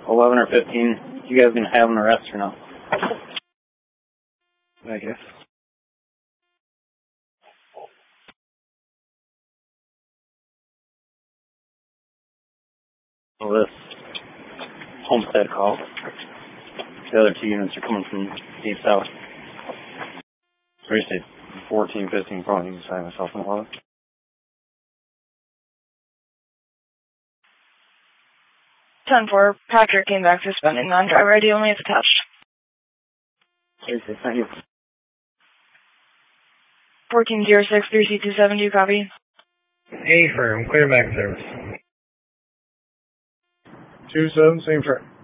11 or 15. You guys gonna have an arrest or no? I guess. Well, this Homestead call. The other 2 units are coming from deep south. Where you say 14, 15, probably need to sign myself in a while. 10-4, Patrick came back suspended. Non-driver ID only is attached. Thank you. 1406 3C27, do you copy? A firm, clear back service. 27, same track.